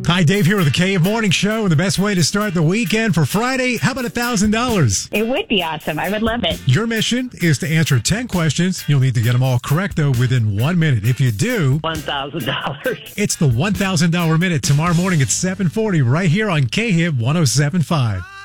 Hi, Dave here with the Cave Morning Show. The best way to start the weekend for Friday. How about $1,000? It would be awesome. I would love it. Your mission is to answer 10 questions. You'll need to get them all correct, though, within 1 minute. If you do, $1,000. it's the $1,000 minute tomorrow morning at 7:40 right here on K-Hit 107.5.